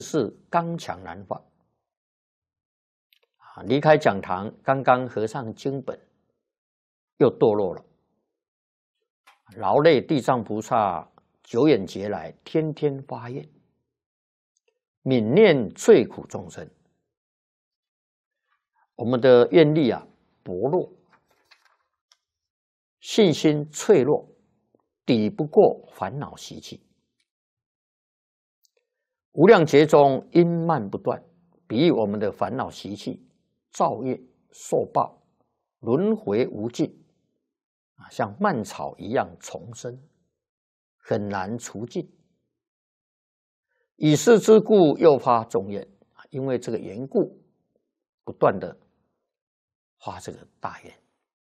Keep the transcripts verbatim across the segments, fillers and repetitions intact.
是刚强难放啊！离开讲堂，刚刚合上经本，又堕落了。劳累地藏菩萨久远劫来，天天发愿，悯念罪苦众生。我们的愿力啊薄弱，信心脆弱，抵不过烦恼习气。无量劫中因慢不断，比喻我们的烦恼习气造业受报，轮回无尽啊，像蔓草一样丛生，很难除尽。以是之故，又发众愿，因为这个缘故，不断的发这个大愿。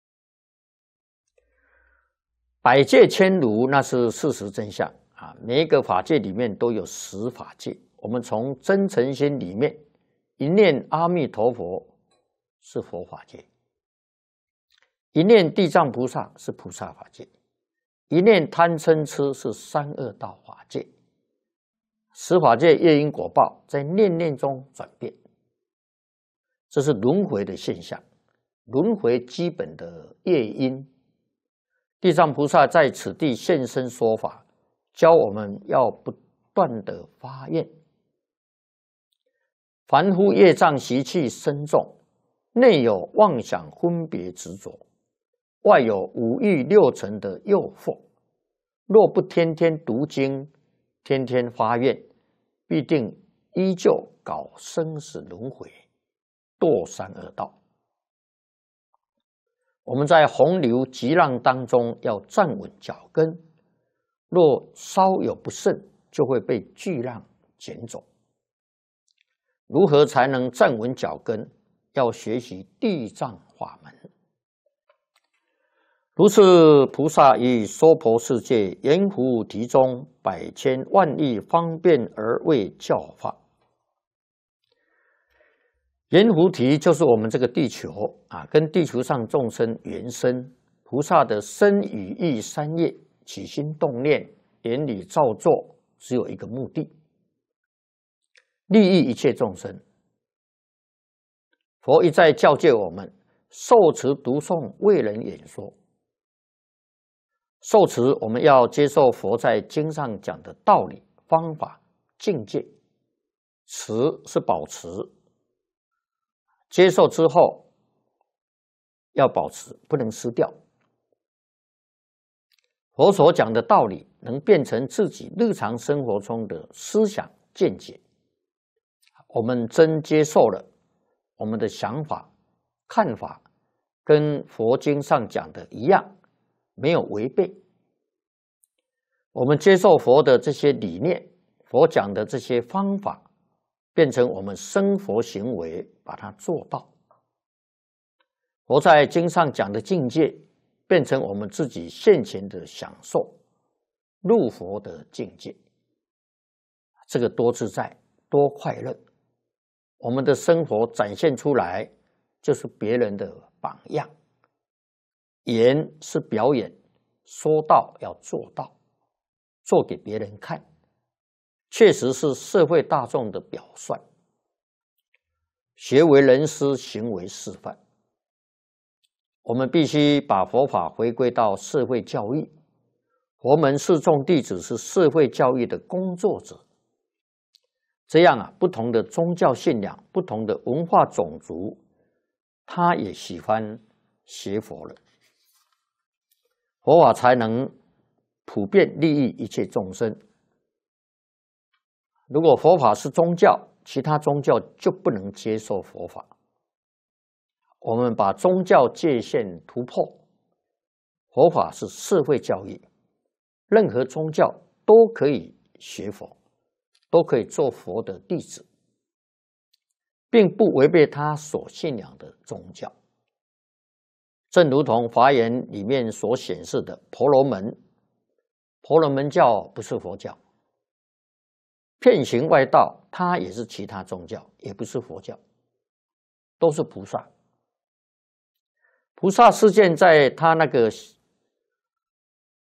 百界千如，那是事实真相啊！每一个法界里面都有十法界。我们从真诚心里面一念阿弥陀佛是佛法界，一念地藏菩萨是菩萨法界，一念贪嗔痴是三恶道法界。十法界业因果报在念念中转变，这是轮回的现象，轮回基本的业因。地藏菩萨在此地现身说法，教我们要不断的发愿。凡夫业障习气深重，内有妄想分别执着，外有五欲六尘的诱惑。若不天天读经，天天发愿，必定依旧搞生死轮回，堕三恶道。我们在洪流急浪当中要站稳脚跟，若稍有不慎，就会被巨浪卷走。如何才能站稳脚跟？要学习地藏法门。如是菩萨于娑婆世界阎浮提中百千万亿方便而为教化。阎浮提就是我们这个地球啊，跟地球上众生原生。菩萨的身语意三业，起心动念，言语造作，只有一个目的：利益一切众生。佛一再教诫我们，受持读诵为人演说。受持我们要接受佛在经上讲的道理、方法、境界。持是保持，接受之后要保持，不能失掉。佛所讲的道理能变成自己日常生活中的思想见解，我们真接受了，我们的想法看法跟佛经上讲的一样，没有违背。我们接受佛的这些理念，佛讲的这些方法，变成我们生活行为，把它做到。佛在经上讲的境界，变成我们自己现前的享受，入佛的境界。这个多自在，多快乐。我们的生活展现出来，就是别人的榜样。言是表演，说到要做到，做给别人看，确实是社会大众的表率。学为人师，行为示范。我们必须把佛法回归到社会教育。佛门四众弟子是社会教育的工作者。这样啊，不同的宗教信仰、不同的文化种族，他也喜欢学佛了，佛法才能普遍利益一切众生。如果佛法是宗教，其他宗教就不能接受佛法。我们把宗教界限突破，佛法是社会教育，任何宗教都可以学佛，都可以做佛的弟子，并不违背他所信仰的宗教。正如同华严里面所显示的婆罗门，婆罗门教不是佛教，遍行外道，它也是其他宗教，也不是佛教，都是菩萨。菩萨示现在他那个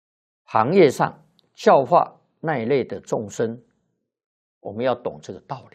行业上教化那一类的众生，我们要懂这个道理。